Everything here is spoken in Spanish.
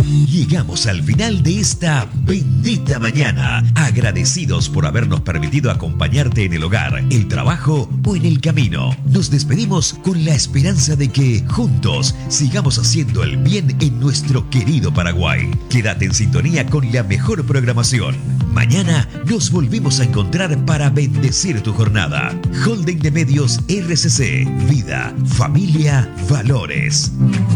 Llegamos al final de esta bendita mañana, agradecidos por habernos permitido acompañarte en el hogar, el trabajo o en el camino. Nos despedimos con la esperanza de que juntos sigamos haciendo el bien en nuestro querido Paraguay. Quédate en sintonía con la mejor programación. Mañana nos volvemos a encontrar para bendecir tu jornada. Holding de Medios RCC, vida, familia, valores.